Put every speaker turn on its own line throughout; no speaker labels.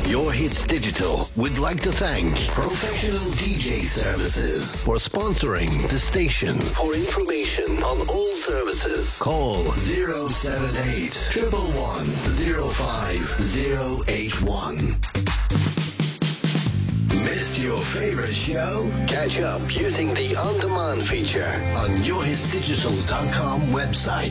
Your Hits Digital would like to thank Professional DJ Services for sponsoring the station. For information on all services, call 078 111 05081. Missed your favorite show? Catch up using the on-demand feature on yourhitsdigital.com website.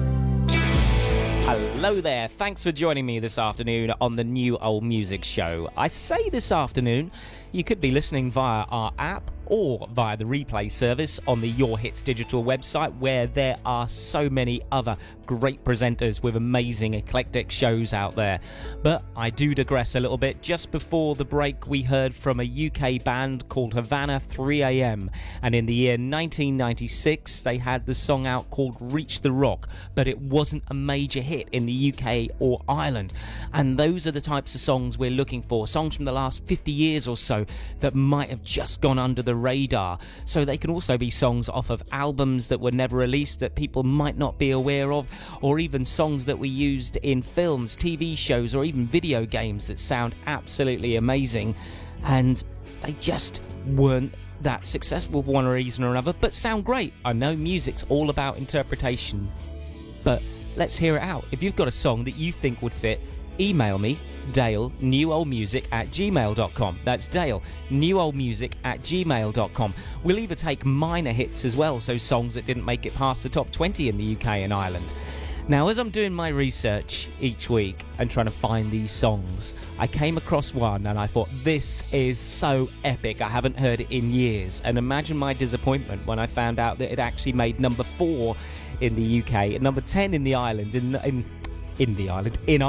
Hello there, thanks for joining me this afternoon on the New Old Music Show. I say this afternoon, you could be listening via our app or via the replay service on the Your Hits Digital website, where there are so many other great presenters with amazing eclectic shows out there. But I do digress a little bit. Just before the break, we heard from a UK band called Havana 3am, and in the year 1996 they had the song out called Reach the Rock, but it wasn't a major hit in the UK or Ireland. And those are the types of songs we're looking for, songs from the last 50 years or so that might have just gone under the radar. So they can also be songs off of albums that were never released that people might not be aware of, or even songs that we used in films, TV shows, or even video games that sound absolutely amazing, and they just weren't that successful for one reason or another, but sound great. I know music's all about interpretation, but let's hear it out. If you've got a song that you think would fit, email me, Dale, newoldmusic@gmail.com. That's Dale, newoldmusic@gmail.com. We'll either take minor hits as well, so songs that didn't make it past the top 20 in the UK and Ireland. Now, as I'm doing my research each week and trying to find these songs, I came across one and I thought, this is so epic, I haven't heard it in years. And imagine my disappointment when I found out that it actually made number 4 in the UK and number 10 in the Ireland in Ireland in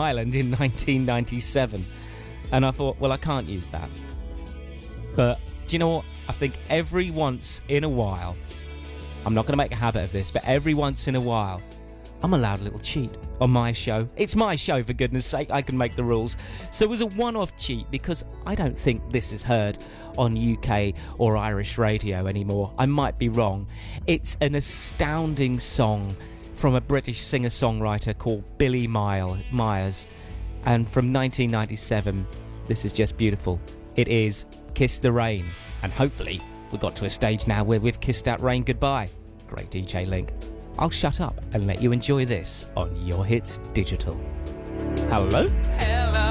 1997. And I thought, well, I can't use that. But do you know what? I think every once in a while, I'm not going to make a habit of this, but every once in a while, I'm allowed a little cheat on my show. It's my show, for goodness sake, I can make the rules. So it was a one-off cheat because I don't think this is heard on UK or Irish radio anymore. I might be wrong. It's an astounding song from a British singer-songwriter called Billy Myers, and from 1997. This is just beautiful. It is Kiss the Rain, and hopefully we've got to a stage now where we've kissed that rain goodbye. Great DJ Link. I'll shut up and let you enjoy this on Your Hits Digital. Hello?